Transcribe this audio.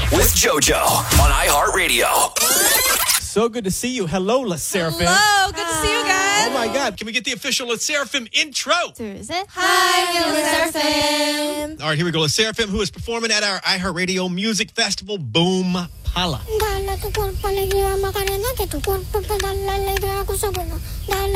with JoJo on iHeartRadio. So good to see you. Hello, La Seraphim. Hello, good to see you guys. Oh my God. Can we get the official La Seraphim intro? 둘, 셋. Hi, we're Seraphim. All right, here we go. La Seraphim, who is performing at our iHeartRadio Music Festival, Boom Pala. Dala tu cuerpo alegría Macarena, que tu cuerpo pedala alegría con su bueno. Dala